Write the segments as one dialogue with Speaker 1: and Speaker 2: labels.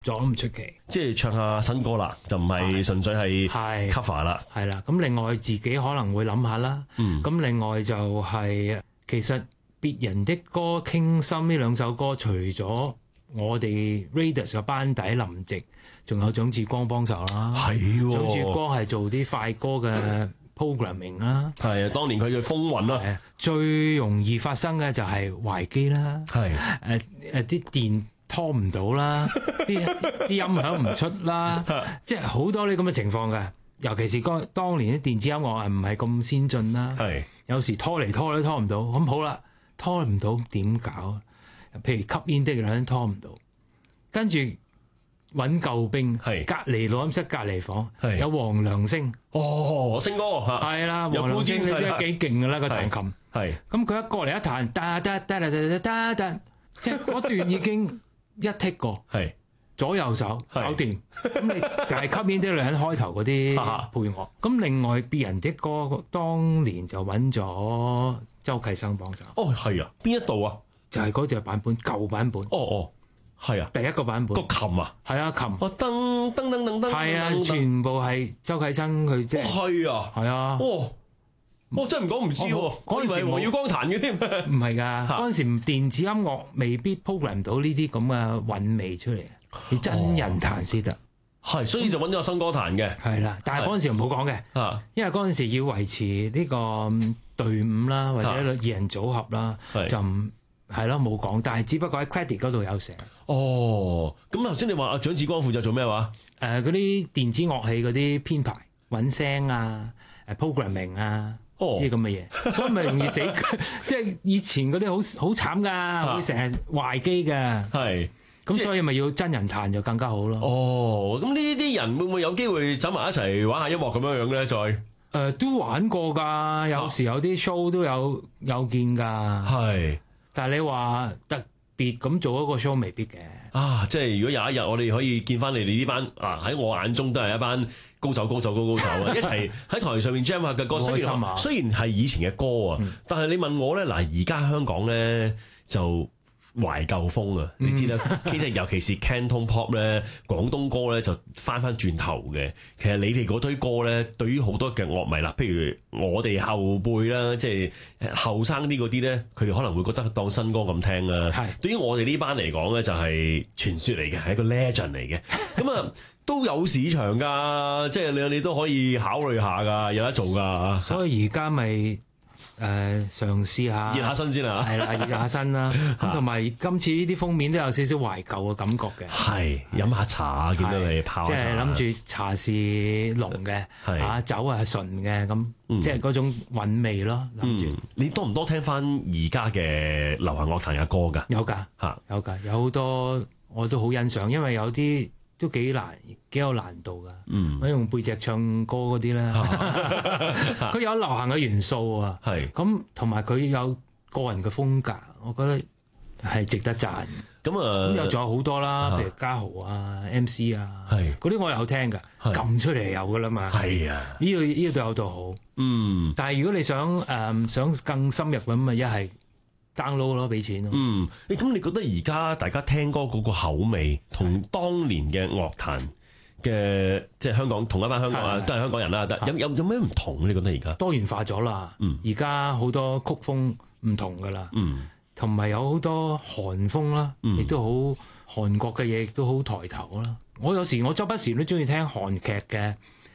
Speaker 1: 作都唔出奇。
Speaker 2: 即係唱下新歌啦，就唔係純粹係 cover 啦。
Speaker 1: 係啦，咁另外自己可能會諗下啦。咁另外就係其實別人的歌傾心呢兩首歌，除咗我哋 Raidas 嘅班底林夕，仲有蔣志光幫手啦。
Speaker 2: 係喎，
Speaker 1: 蔣志光係做啲快歌嘅 programming 啦。
Speaker 2: 係啊，當年佢嘅風雲啦。
Speaker 1: 最容易發生嘅就係壞機啦。
Speaker 2: 係
Speaker 1: 啲電拖唔到啦，啲音響唔出啦，即係好多呢咁嘅情況嘅。尤其是當年啲電子音樂係唔係咁先進啦，有時拖嚟拖去都拖唔到。咁好啦，拖唔到點搞？譬如吸煙的女人拖唔到，跟住揾救兵，隔離錄音室隔離房有黃良星，
Speaker 2: 星哥
Speaker 1: 係啦，黃良星真係幾勁㗎啦個彈琴，咁佢一過嚟一彈，得，即係嗰段已經一剔過，左右手搞掂。咁你就係吸煙的女人開頭嗰啲配樂。咁另外別人的歌，當年就揾咗周啟生幫手。
Speaker 2: 係啊，邊一度啊？
Speaker 1: 就係嗰隻版本，舊版本。
Speaker 2: 係啊，
Speaker 1: 第一個版本。個
Speaker 2: 琴啊？
Speaker 1: 係啊，琴。
Speaker 2: 噔噔噔噔噔。
Speaker 1: 係啊，全部係周啟生佢即係。
Speaker 2: 係啊。
Speaker 1: 係啊。
Speaker 2: 真係唔講唔知喎。嗰陣時黃耀光彈嘅添。
Speaker 1: 唔係㗎，嗰陣時電子音樂未必 program 到呢啲咁嘅韻味出嚟，你真人彈先得。
Speaker 2: 係，所以就揾咗新歌彈嘅。
Speaker 1: 係啦，但係嗰陣時唔好講嘅，因為嗰陣時要維持呢個隊伍啦，或者二人組合啦，就唔係咯冇講。但係只不過喺 credit 嗰度有寫。
Speaker 2: 咁頭先你話阿蔣志光負責做咩話？
Speaker 1: 嗰啲電子樂器嗰啲編排、揾聲啊、programming 啊。啲咁嘅嘢，所以咪容易死。即係以前嗰啲好慘㗎，會成日壞機㗎。咁所以咪要真人彈就更加好咯。
Speaker 2: 咁呢啲人會唔會有機會走埋一齊玩下音樂咁樣樣咧？再
Speaker 1: 都玩過㗎，有時有啲 show 都有見㗎。但係你話特別咁做一個 show 未必嘅。
Speaker 2: 即係如果有一日我哋可以見翻你哋呢班喺我眼中都係一班高手啊，一齊喺台上面 jam 下嘅歌。雖然係以前嘅歌啊，但係你問我咧，而家香港咧就懷舊風啊，你知啦。其實尤其是 Canton Pop 咧，廣東歌咧就翻轉頭嘅。其實你哋嗰堆歌咧，對於好多嘅樂迷啦，譬如我哋後輩啦，即係後生啲嗰啲咧，佢哋可能會覺得當新歌咁聽啦。對於我哋呢班嚟講咧，就係傳說嚟嘅，係一個 legend 嚟嘅。咁都有市場㗎，即係你都可以考慮下㗎，有得做㗎。所
Speaker 1: 以而家咪嘗試下
Speaker 2: 熱下身先啦，
Speaker 1: 係啦，熱下身啦。咁同埋今次呢啲封面都有少少懷舊嘅感覺嘅。
Speaker 2: 飲下茶，見到你泡茶，
Speaker 1: 即係諗住茶是濃嘅，酒係純嘅，咁即係嗰種韻味咯。諗住
Speaker 2: 你多唔多聽翻而家嘅流行樂壇嘅歌㗎？
Speaker 1: 有㗎，有好多我都好欣賞，因為有啲都幾有難度噶。我用背脊唱歌嗰啲咧，佢有流行嘅元素啊，咁同埋佢有個人嘅風格，我覺得係值得讚。咁又仲有好多啦，譬如嘉豪啊、MC 啊，嗰啲我有聽噶，撳出嚟有噶啦嘛。係啊，呢個都有度好。但係如果你想更深入咁啊，一係 download 咯，俾錢咯。
Speaker 2: 咁你覺得而家大家聽歌嗰個口味同當年嘅樂壇嘅，即係香港同一班香港啊，都係香港人啦，有咩唔同？你覺得而家
Speaker 1: 多元化咗啦。而家好多曲風唔同噶啦。同埋有好多韓風啦，亦都好韓國嘅嘢，亦都好抬頭啦。我有時我周不時都中意聽韓劇嘅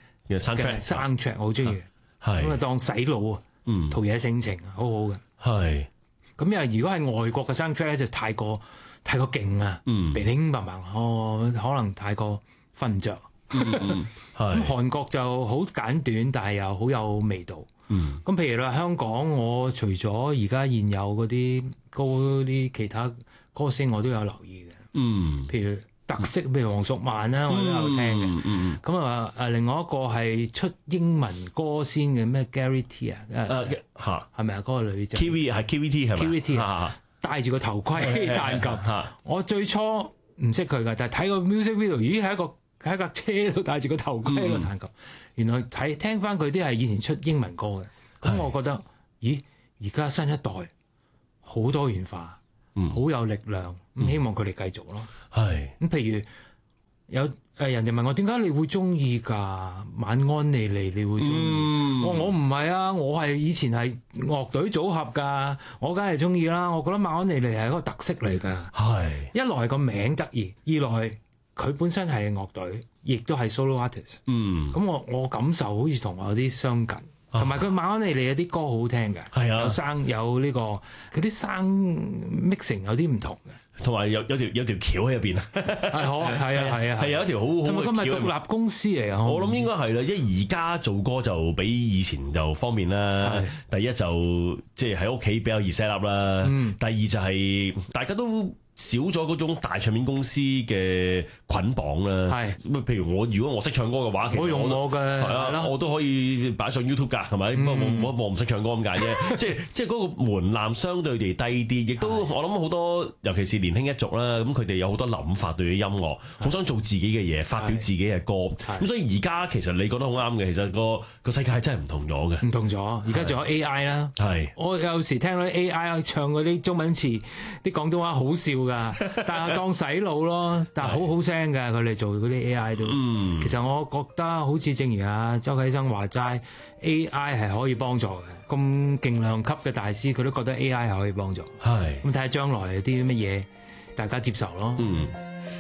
Speaker 1: soundtrack，我好中意。咁啊當洗腦啊，陶冶性情，好好嘅。咁因為如果係外國嘅 soundtrack 咧，就太過勁啊，鼻鈴白盲，可能太過瞓唔着。咁韓國就好簡短，但係又好有味道。咁譬如啦，香港我除咗而家現有嗰啲其他歌星，我都有留意嘅。譬如特色，譬如黃淑蔓啦，我都有聽嘅。咁另外一個係出英文歌先嘅咩 Gary T 啊，係咪啊？嗰個女仔
Speaker 2: KV 係 KVT 係咪
Speaker 1: ？KVT 戴住個頭盔彈琴。我最初唔識佢㗎，但係睇個 music video，咦喺架車度戴住個頭盔喺度彈琴。原來聽翻佢啲係以前出英文歌嘅，咁我覺得，咦，而家新一代好多元化，好有力量，咁希望佢哋繼續咯。咁譬如有人哋問我點解你會中意㗎？晚安莉莉你會中意？我唔係啊，我係以前係樂隊組合㗎，我梗係中意啦。我覺得晚安莉莉係一個特色嚟㗎。
Speaker 2: 係
Speaker 1: 一來個名得意，二來佢本身係樂隊，亦都係 solo artist。咁我感受好似同我有啲相近，同埋佢晚安莉莉有啲歌好好聽嘅，
Speaker 2: 係啊，
Speaker 1: 有呢個佢啲聲 mixing 有啲唔同嘅。
Speaker 2: 同埋有條橋喺入邊啊，係有一條好好嘅橋。
Speaker 1: 同埋佢咪獨立公司嚟啊！
Speaker 2: 我諗應該係啦，因為而家做歌就比以前就方便啦。第一就即係喺屋企比較易 set up 啦。第二就係大家都少咗嗰種大唱片公司嘅捆綁啦。係，譬如如果我識唱歌嘅話，其實我用我嘅係啦，我都可以擺上 YouTube 㗎，係咪？我唔識唱歌咁解啫。即係嗰個門檻相對地低啲，亦都我諗好多，尤其是年輕一族啦，咁佢哋有好多諗法對於音樂，好想做自己嘅嘢，發表自己嘅歌。咁所以而家其實你講得好啱嘅，其實個世界真係唔同咗嘅。唔同咗，而家仲有 AI 啦。係，我有時聽到 AI 唱嗰啲中文詞，啲廣東話好笑㗎，但係當洗腦咯。但係好好聲㗎，佢哋做嗰啲 AI 都。其實我覺得好似正如周啟生話齋 ，AI 係可以幫助嘅。咁勁量級嘅大師，佢都覺得 AI 係可以幫助。係咁睇下將來有啲乜嘢，大家接受咯。